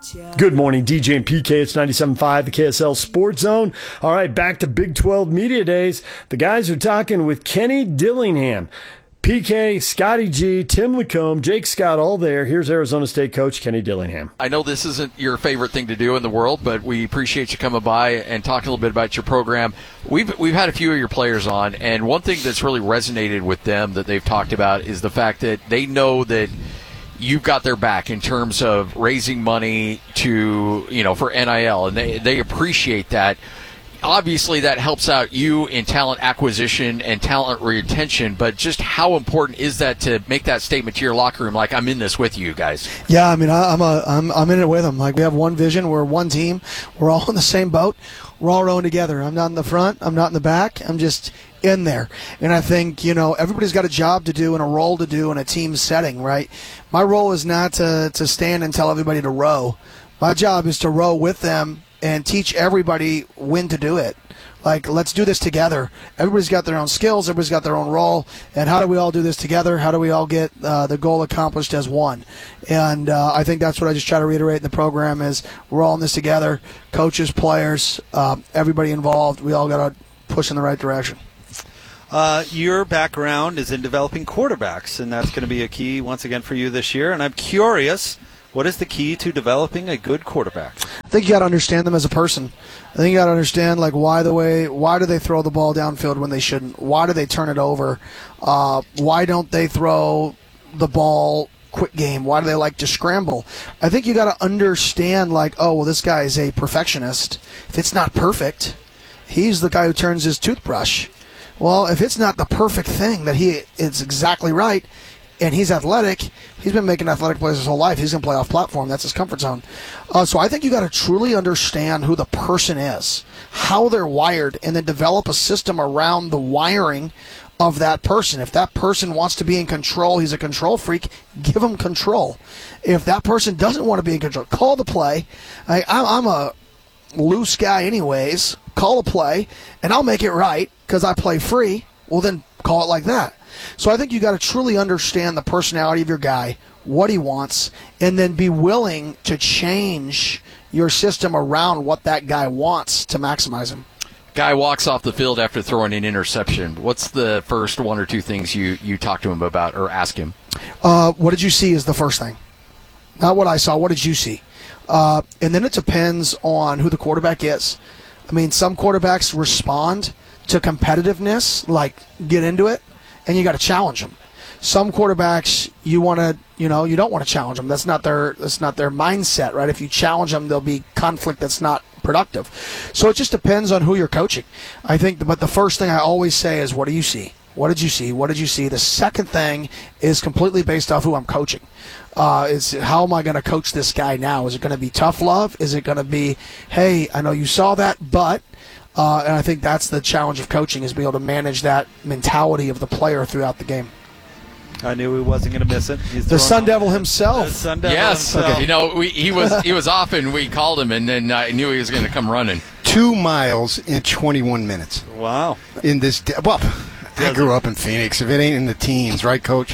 Good morning, DJ and PK. It's 97.5, the KSL Sports Zone. All right, back to Big 12 Media Days. The guys are talking with Kenny Dillingham. PK, Scotty G, Tim Lacombe, Jake Scott, all there. Here's Arizona State coach Kenny Dillingham. I know this isn't your favorite thing to do in the world, but we appreciate you coming by and talking a little bit about your program. We've had a few of your players on, and one thing that's really resonated with them that they've talked about is the fact that they know that you've got their back in terms of raising money to, for NIL, and they appreciate that. Obviously, that helps out you in talent acquisition and talent retention, but just how important is that to make that statement to your locker room, like, I'm in this with you guys? Yeah, I mean, I'm in it with them. Like, we have one vision. We're one team. We're all in the same boat. We're all rowing together. I'm not in the front. I'm not in the back. I'm just in there. And I think, everybody's got a job to do and a role to do in a team setting, right? My role is not to stand and tell everybody to row. My job is to row with them and teach everybody when to do it. Like, let's do this together. Everybody's got their own skills. Everybody's got their own role. And how do we all do this together? How do we all get the goal accomplished as one? And I think that's what I just try to reiterate in the program is we're all in this together. Coaches, players, everybody involved. We all got to push in the right direction. Your background is in developing quarterbacks, and that's going to be a key once again for you this year. And I'm curious, what is the key to developing a good quarterback? I think you got to understand them as a person. I think you got to understand why do they throw the ball downfield when they shouldn't? Why do they turn it over? Why don't they throw the ball quick game? Why do they like to scramble? I think you got to understand this guy is a perfectionist. If it's not perfect, he's the guy who turns his toothbrush. Well, if it's not the perfect thing that it's exactly right, and he's athletic, he's been making athletic plays his whole life. He's going to play off platform. That's his comfort zone. So I think you got to truly understand who the person is, how they're wired, and then develop a system around the wiring of that person. If that person wants to be in control, he's a control freak, give him control. If that person doesn't want to be in control, call the play. I'm a loose guy anyways. Call a play, and I'll make it right because I play free. Well, then call it like that. So I think you got to truly understand the personality of your guy, what he wants, and then be willing to change your system around what that guy wants to maximize him. Guy walks off the field after throwing an interception. What's the first one or two things you talk to him about or ask him? What did you see is the first thing. Not what I saw. What did you see? And then it depends on who the quarterback is. I mean, some quarterbacks respond to competitiveness, like get into it, and you got to challenge them. Some quarterbacks, you don't want to challenge them. That's not their mindset, right? If you challenge them, there'll be conflict that's not productive. So it just depends on who you're coaching. I think, but the first thing I always say is, what do you see? What did you see? What did you see? The second thing is completely based off who I'm coaching. Is how am I going to coach this guy now? Is it going to be tough love? Is it going to be, hey, I know you saw that, but... and I think that's the challenge of coaching is be able to manage that mentality of the player throughout the game. I knew he wasn't going to miss it. The Sun Devil himself. The Sun Devil yes. himself. Okay. He was off, and we called him, and then I knew he was going to come running. 2 miles in 21 minutes. Wow. In this, I grew up in Phoenix. If it ain't in the teens, right, Coach?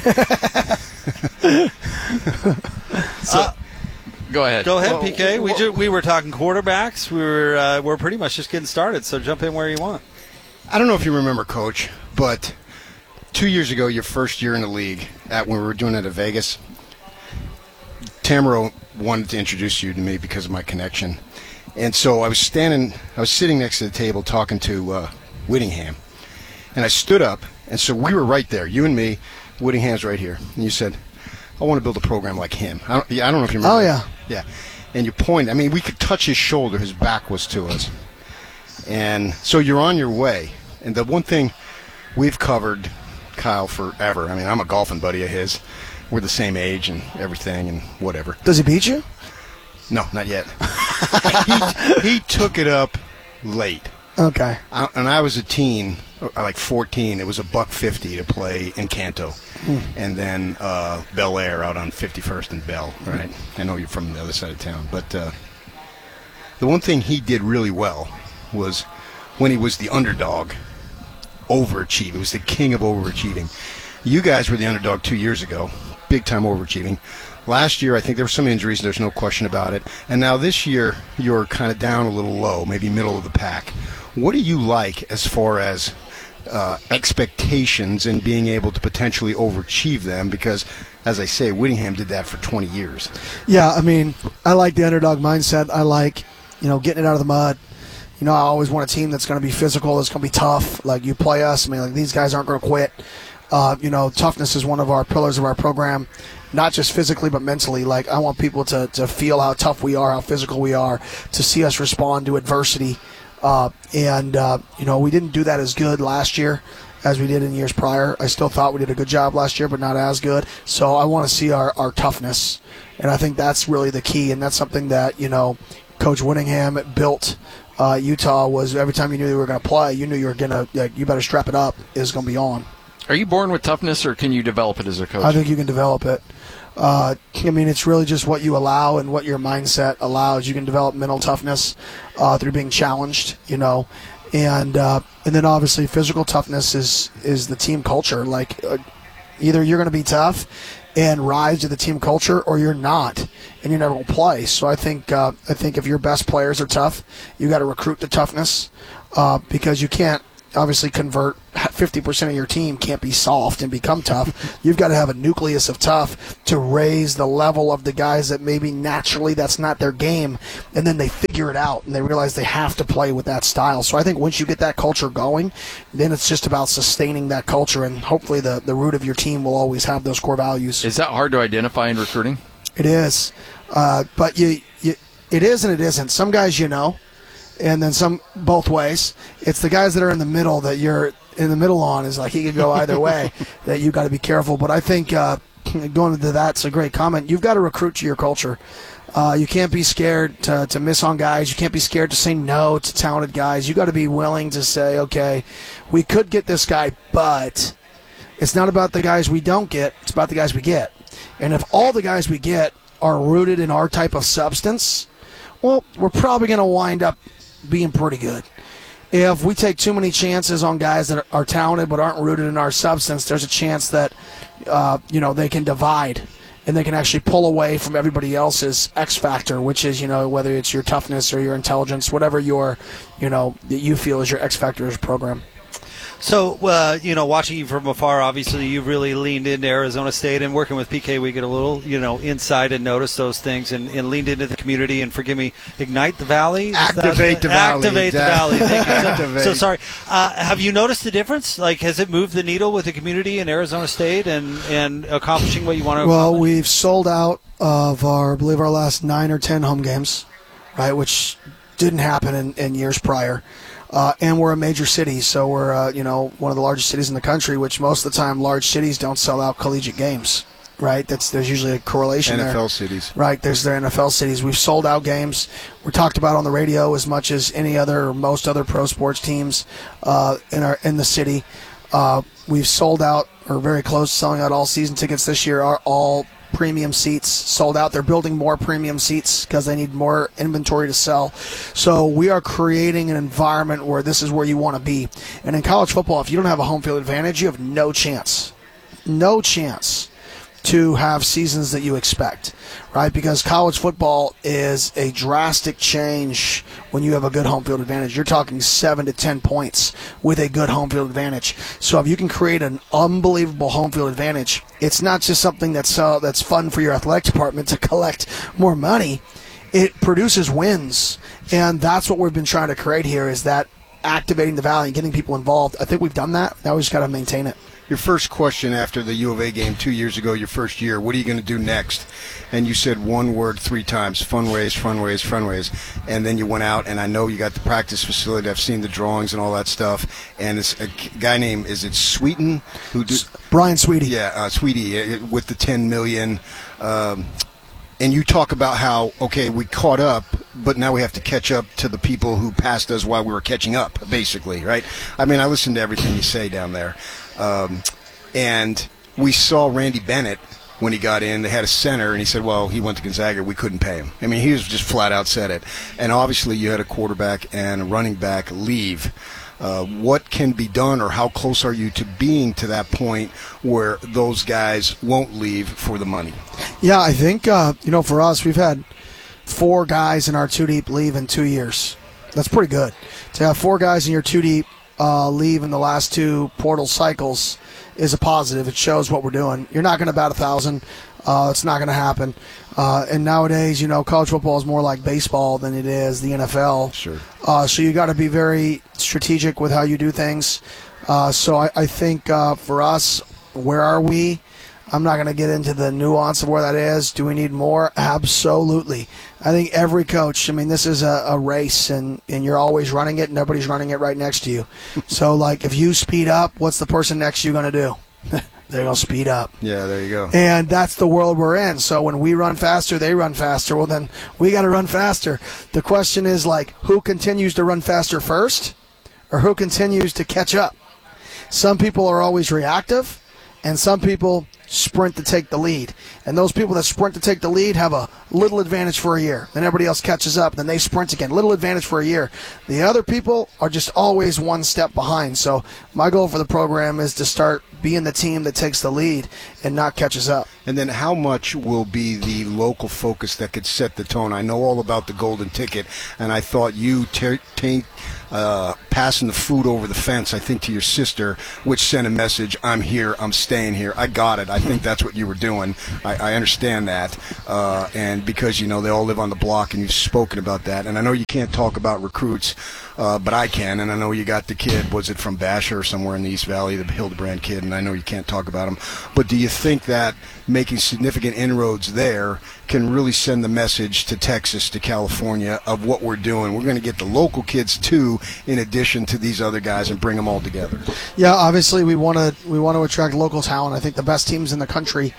Go ahead. Go ahead, PK. We were talking quarterbacks. We're pretty much just getting started, so jump in where you want. I don't know if you remember, Coach, but 2 years ago, your first year in the league, when we were doing it at Vegas, Tamaro wanted to introduce you to me because of my connection. And so I was sitting next to the table talking to Whittingham, and I stood up, and so we were right there, you and me, Whittingham's right here, and you said, I want to build a program like him. I don't know if you remember. Oh, yeah. Yeah. And you pointed. We could touch his shoulder. His back was to us. And so you're on your way. And the one thing we've covered, Kyle, forever, I'm a golfing buddy of his. We're the same age and everything and whatever. Does he beat you? No, not yet. he took it up late. Okay. And I was a teen, like 14. It was $150 to play in Canto. And then Bel Air out on 51st and Bell, right? I know you're from the other side of town. But the one thing he did really well was when he was the underdog, overachieve. He was the king of overachieving. You guys were the underdog 2 years ago, big-time overachieving. Last year, I think there were some injuries. There's no question about it. And now this year, you're kind of down a little low, maybe middle of the pack. What do you like as far as expectations and being able to potentially overachieve them? Because, as I say, Whittingham did that for 20 years. Yeah, I mean, I like the underdog mindset. I like, getting it out of the mud. I always want a team that's going to be physical, that's going to be tough. Like, you play us. I mean, like, these guys aren't going to quit. Toughness is one of our pillars of our program, not just physically but mentally. Like, I want people to feel how tough we are, how physical we are, to see us respond to adversity. We didn't do that as good last year as we did in years prior. I still thought we did a good job last year, but not as good. So I want to see our toughness, and I think that's really the key, and that's something that, Coach Whittingham built. Utah was every time you knew they were going to play, you knew you were going to, you better strap it up, is going to be on. Are you born with toughness, or can you develop it as a coach? I think you can develop it. It's really just what you allow and what your mindset allows. You can develop mental toughness through being challenged, and then obviously physical toughness is the team culture. Like, either you're going to be tough and rise to the team culture, or you're not, and you're never going to play. So I think if your best players are tough, you got to recruit the toughness because you can't obviously convert 50% of your team can't be soft and become tough. You've got to have a nucleus of tough to raise the level of the guys that maybe naturally that's not their game, and then they figure it out and they realize they have to play with that style. So I think once you get that culture going, then it's just about sustaining that culture, and hopefully the root of your team will always have those core values. Is that hard to identify in recruiting? It is, but it is and it isn't. Some guys and then some both ways. It's the guys that are in the middle that you're in the middle on is like he could go either way that you got to be careful. But I think going into that's a great comment. You've got to recruit to your culture. You can't be scared to miss on guys. You can't be scared to say no to talented guys. You got to be willing to say, okay, we could get this guy, but it's not about the guys we don't get. It's about the guys we get. And if all the guys we get are rooted in our type of substance, well, we're probably going to wind up being pretty good. If we take too many chances on guys that are talented but aren't rooted in our substance, there's a chance that they can divide and they can actually pull away from everybody else's X factor, which is whether it's your toughness or your intelligence, whatever that you feel is your X factor as a program. So, watching you from afar, obviously you've really leaned into Arizona State, and working with PK, we get a little, insight and notice those things, and leaned into the community. And forgive me, Ignite the Valley? Activate the Valley. Activate the Valley. Thank you. So sorry. Have you noticed the difference? Like, has it moved the needle with the community in Arizona State and accomplishing what you want to accomplish? Well, we've sold out of I believe our last 9 or 10 home games, right, which didn't happen in years prior. And we're a major city, so we're one of the largest cities in the country, which most of the time large cities don't sell out collegiate games, right? There's usually a correlation there. NFL cities. Right, their NFL cities. We've sold out games. We're talked about on the radio as much as any other or most other pro sports teams in the city. We've sold out or very close to selling out all season tickets this year. Are all premium seats sold out. They're building more premium seats because they need more inventory to sell. So we are creating an environment where this is where you want to be. And in college football, if you don't have a home field advantage, you have no chance to have seasons that you expect, right? Because college football is a drastic change when you have a good home field advantage. You're talking 7 to 10 points with a good home field advantage. So if you can create an unbelievable home field advantage, it's not just something that's fun for your athletic department to collect more money. It produces wins, and that's what we've been trying to create here, is that activating the Valley and getting people involved. I think we've done that. Now we just got to maintain it. Your first question after the U of A game 2 years ago, your first year, what are you going to do next? And you said one word 3 times, fundraise, fundraise, fundraise. And then you went out, and I know you got the practice facility. I've seen the drawings and all that stuff. And it's a guy named, is it Sweeten? Brian Sweetie. Yeah, Sweetie, with the $10 million. And you talk about how, okay, we caught up, but now we have to catch up to the people who passed us while we were catching up, basically, right? I mean, I listened to everything you say down there. And we saw Randy Bennett when he got in. They had a center, and he said, well, he went to Gonzaga. We couldn't pay him. I mean, he was just flat out said it. And obviously you had a quarterback and a running back leave. What can be done, or how close are you to being to that point where those guys won't leave for the money? Yeah, I think, for us, we've had 4 guys in our 2-deep leave in 2 years. That's pretty good. To have 4 guys in your 2-deep leave in the last 2 portal cycles is a positive. It shows what we're doing. You're not going to bat 1,000. It's not going to happen. And nowadays, college football is more like baseball than it is the NFL. Sure. So you got to be very strategic with how you do things. So I think for us, where are we? I'm not going to get into the nuance of where that is. Do we need more? Absolutely. I think every coach, this is a race, and you're always running it, and nobody's running it right next to you. So, if you speed up, what's the person next to you going to do? They're going to speed up. Yeah, there you go. And that's the world we're in. So when we run faster, they run faster. Well, then we got to run faster. The question is, who continues to run faster first, or who continues to catch up? Some people are always reactive, and some people sprint to take the lead. And those people that sprint to take the lead have a little advantage for a year. Then everybody else catches up. Then they sprint again. Little advantage for a year. The other people are just always one step behind. So my goal for the program is to start being the team that takes the lead and not catches up. And then how much will be the local focus that could set the tone? I know all about the golden ticket, and I thought you passing the food over the fence, I think, to your sister, which sent a message, I'm here, I'm staying here. I got it. I think that's what you were doing. I understand that. And because, they all live on the block, and you've spoken about that. And I know you can't talk about recruits, but I can. And I know you got the kid, was it from Basher or somewhere in the East Valley, the Hildebrand kid, and I know you can't talk about him. But do you think that making significant inroads there can really send the message to Texas, to California, of what we're doing? We're going to get the local kids too, in addition to these other guys, and bring them all together. Yeah, obviously we want to attract local talent. I think the best teams in the country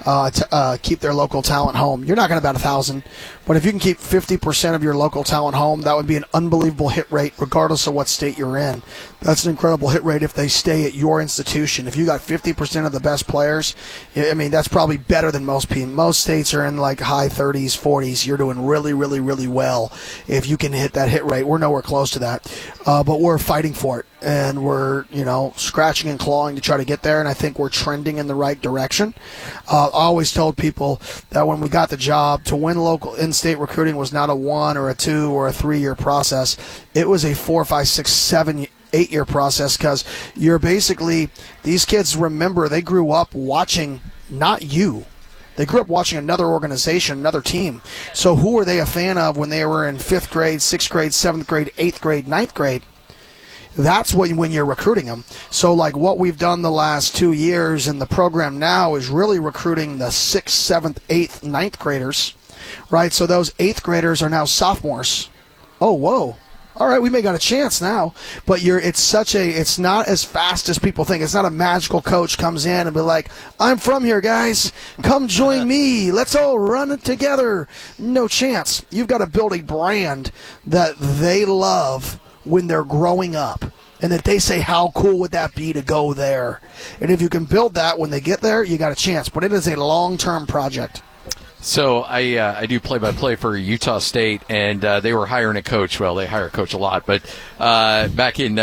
keep their local talent home. You're not going to bat 1,000, but if you can keep 50% of your local talent home, that would be an unbelievable hit rate regardless of what state you're in. That's an incredible hit rate if they stay at your institution. If you got 50% of the best players, that's probably better than most people. Most states are in high 30s, 40s. You're doing really, really, really well if you can hit that hit rate. We're nowhere close to that, but we're fighting for it, and we're scratching and clawing to try to get there, and I think we're trending in the right direction. I always told people that when we got the job, to win local in-state recruiting was not a 1 or a 2 or a 3-year process. It was a 4, 5, 6, 7, 8-year process, because you're basically, these kids, remember, they grew up watching not you. They grew up watching another organization, another team. So who were they a fan of when they were in 5th grade, 6th grade, 7th grade, 8th grade, 9th grade? That's when you're recruiting them. So what we've done the last 2 years in the program now is really recruiting the 6th, 7th, 8th, 9th graders, right? So those 8th graders are now sophomores. Oh, whoa. All right, we may got a chance now, but it's not as fast as people think. It's not a magical coach comes in and be like, I'm from here, guys. Come join me. Let's all run it together. No chance. You've got to build a brand that they love when they're growing up, and that they say, how cool would that be to go there? And if you can build that when they get there, you got a chance. But it is a long-term project. So I do play-by-play for Utah State, and they were hiring a coach. Well, they hire a coach a lot, but back in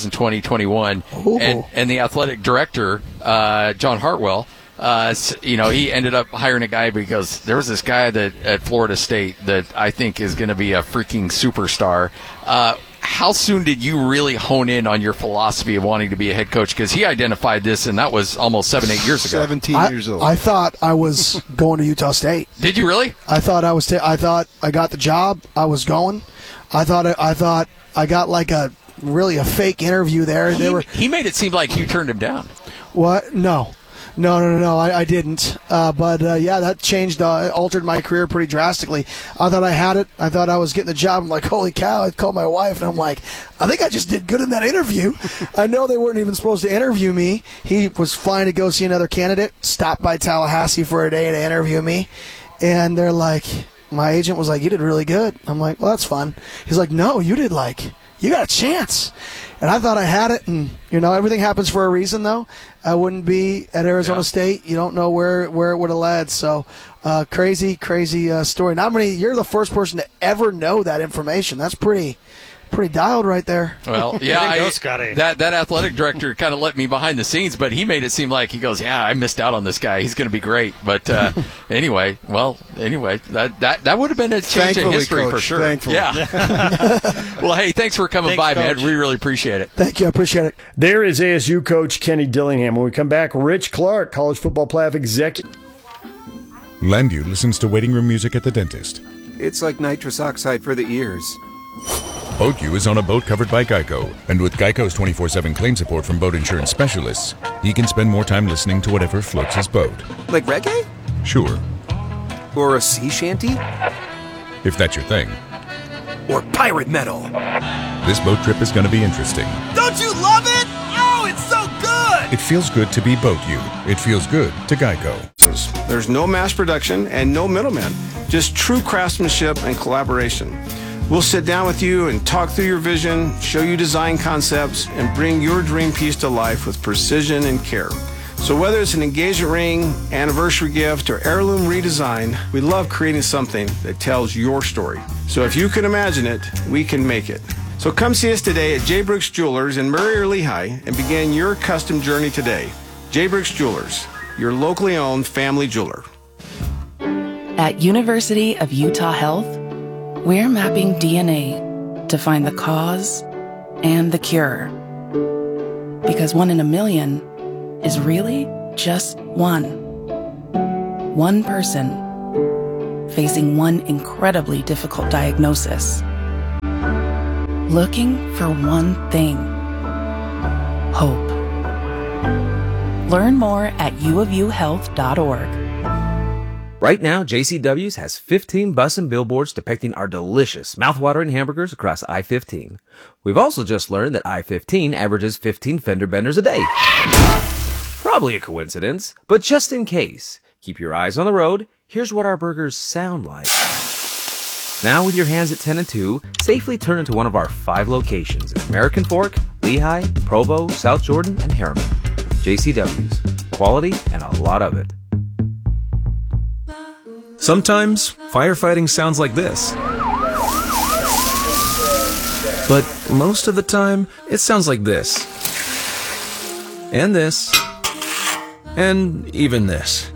2020-21, and the athletic director, John Hartwell, he ended up hiring a guy because there was this guy at Florida State that I think is going to be a freaking superstar. How soon did you really hone in on your philosophy of wanting to be a head coach? Because he identified this, and that was almost 7-8 years ago. 17 years old. I thought I was going to Utah State. Did you really? I thought I was. I thought I got the job. I was going. I thought I got a fake interview there. He made it seem like you turned him down. What? No. I didn't. But that changed, altered my career pretty drastically. I thought I had it. I thought I was getting the job. I'm like, holy cow. I called my wife, and I'm like, I think I just did good in that interview. I know they weren't even supposed to interview me. He was flying to go see another candidate, stopped by Tallahassee for a day to interview me. And they're like, my agent was like, you did really good. I'm like, well, that's fun. He's like, no, you did you got a chance. And I thought I had it, and, everything happens for a reason, though. I wouldn't be at Arizona State. You don't know where it would have led. So, crazy story. You're the first person to ever know that information. That's pretty Pretty dialed right there. Well, yeah, Go, Scotty. that athletic director kind of let me behind the scenes, but he made it seem like he goes, "Yeah, I missed out on this guy. He's going to be great." But anyway, that would have been a change in history, Coach. for sure. Thankfully. Yeah. Well, hey, thanks for coming by, Coach. man. We really appreciate it. Thank you. I appreciate it. There is ASU coach Kenny Dillingham. When we come back, Rich Clark, college football playoff executive. Landview listens to waiting room music at the dentist. It's like nitrous oxide for the ears. BoatU is on a boat covered by Geico, and with Geico's 24/7 claim support from boat insurance specialists, he can spend more time listening to whatever floats his boat. Like reggae? Sure, Or a sea shanty? if that's your thing. Or pirate metal? This boat trip is going to be interesting. Don't you love it? Oh, it's so good! It feels good to be BoatU. It feels good to Geico. There's no mass production and no middleman, just true craftsmanship and collaboration. We'll sit down with you and talk through your vision, show you design concepts, and bring your dream piece to life with precision and care. So whether it's an engagement ring, anniversary gift, or heirloom redesign, we love creating something that tells your story. So if you can imagine it, we can make it. So come see us today at J. Brooks Jewelers in Murray or Lehigh and begin your custom journey today. J. Brooks Jewelers, your locally owned family jeweler. At University of Utah Health, we're mapping DNA to find the cause and the cure. Because 1 in a million is really just one. One person facing one incredibly difficult diagnosis. Looking for one thing: hope. Learn more at uofuhealth.org. Right now, JCW's has 15 bus and billboards depicting our delicious, mouthwatering hamburgers across I-15. We've also just learned that I-15 averages 15 fender benders a day. Probably a coincidence, but just in case, keep your eyes on the road. Here's what our burgers sound like. Now, with your hands at 10 and 2, safely turn into one of our 5 locations in American Fork, Lehigh, Provo, South Jordan, and Harriman. JCW's. Quality and a lot of it. Sometimes, firefighting sounds like this. But most of the time, it sounds like this. And this. And even this.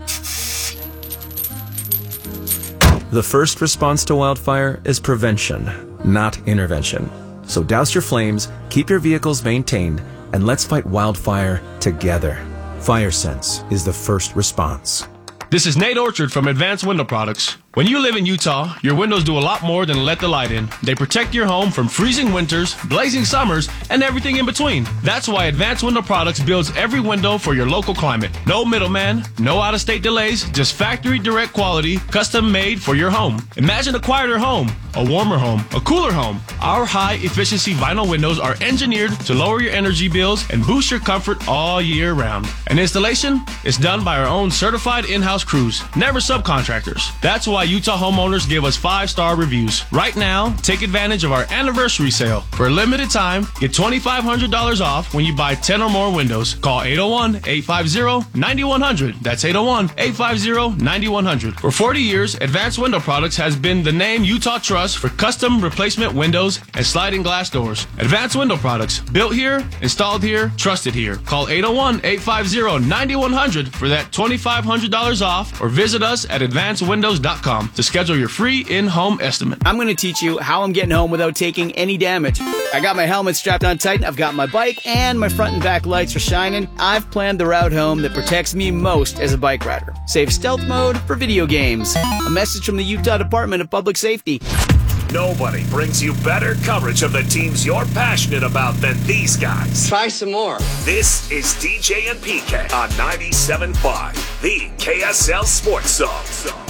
The first response to wildfire is prevention, not intervention. So douse your flames, keep your vehicles maintained, and let's fight wildfire together. FireSense is the first response. This is Nate Orchard from Advanced Window Products. When you live in Utah, your windows do a lot more than let the light in. They protect your home from freezing winters, blazing summers, and everything in between. That's why Advanced Window Products builds every window for your local climate. No middleman, no out-of-state delays, just factory direct quality, custom made for your home. Imagine a quieter home, a warmer home, a cooler home. Our high-efficiency vinyl windows are engineered to lower your energy bills and boost your comfort all year round. And installation is done by our own certified in-house crews, never subcontractors. That's why Utah homeowners give us 5-star reviews. Right now, take advantage of our anniversary sale. For a limited time, get $2,500 off when you buy 10 or more windows. Call 801-850-9100. That's 801-850-9100. For 40 years, Advanced Window Products has been the name Utah trusts for custom replacement windows and sliding glass doors. Advanced Window Products, built here, installed here, trusted here. Call 801-850-9100 for that $2,500 off, or visit us at advancedwindows.com to schedule your free in-home estimate. I'm going to teach you how I'm getting home without taking any damage. I got my helmet strapped on tight, I've got my bike, and my front and back lights are shining. I've planned the route home that protects me most as a bike rider. Save stealth mode for video games. A message from the Utah Department of Public Safety. Nobody brings you better coverage of the teams you're passionate about than these guys. Try some more. This is DJ and PK on 97.5, the KSL Sports Zone.